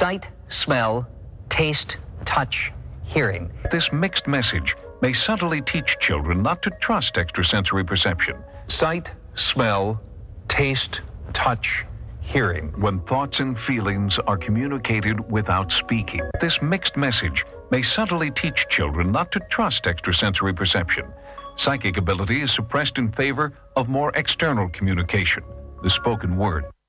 sight, smell, taste, touch, hearing. This mixed message may subtly teach children not to trust extrasensory perception. Sight, smell, taste, touch, hearing, when thoughts and feelings are communicated without speaking. This mixed message may subtly teach children not to trust extrasensory perception. Psychic ability is suppressed in favor of more external communication, the spoken word.